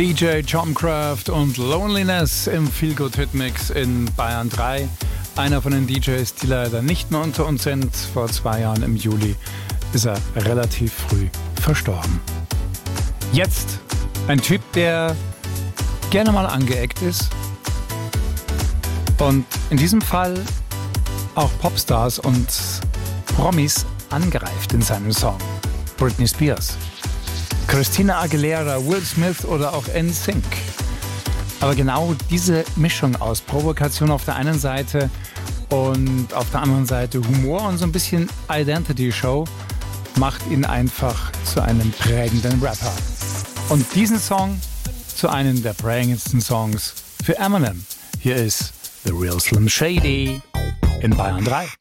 DJ Chomcraft und Loneliness im Feel-Good-Hit-Mix in Bayern 3. Einer von den DJs, die leider nicht mehr unter uns sind. Vor 2 Jahren im Juli ist er relativ früh verstorben. Jetzt ein Typ, der gerne mal angeeckt ist und in diesem Fall auch Popstars und Promis angreift in seinem Song. Britney Spears, Christina Aguilera, Will Smith oder auch NSYNC. Aber genau diese Mischung aus Provokation auf der einen Seite und auf der anderen Seite Humor und so ein bisschen Identity-Show macht ihn einfach zu einem prägenden Rapper. Und diesen Song zu einem der prägendsten Songs für Eminem. Hier ist The Real Slim Shady in Bayern 3.